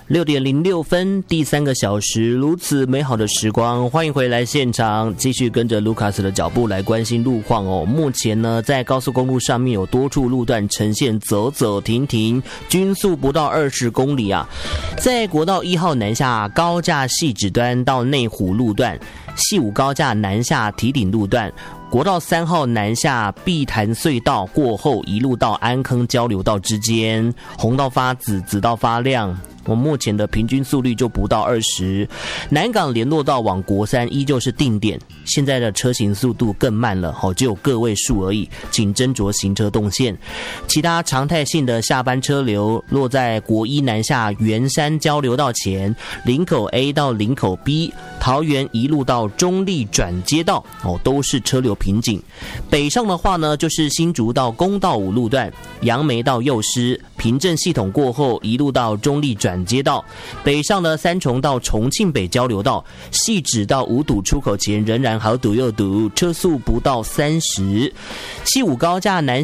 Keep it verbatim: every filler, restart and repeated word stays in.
六点零六分，第三个小时，如此美好的时光，欢迎回来现场，继续跟着卢卡斯的脚步来关心路况哦。目前呢，在高速公路上面有多处路段呈现走走停停，均速不到二十公里啊。在国道一号南下高架汐止端到内湖路段，汐五高架南下堤顶路段。国道三号南下碧潭隧道过后，一路到安坑交流道之间，红到发紫，紫到发亮。我目前的平均速率就不到二十。南港联络道往国三依旧是定点，现在的车行速度更慢了，只有个位数而已，请斟酌行车动线。其他常态性的下班车流落在国一南下圆山交流道前，林口 A 到林口 B， 桃园一路到中立转接道哦，都是车流瓶颈。北上的话呢，就是新竹到公道五路段，杨梅到幼师，平镇系统过后一路到中立转接道。北上的三重到重庆北交流道，汐止到五堵出口前仍然好堵又堵，车速不到三十。汐五高架南